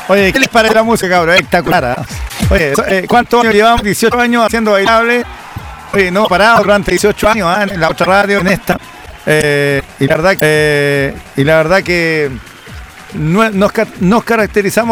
Oye, ¿qué les parece la música, cabrón? Espectacular. Oye, ¿cuántos años llevamos? 18 años haciendo bailable. Oye, no parado durante 18 años en la otra radio, en esta. Y la verdad que nos caracterizamos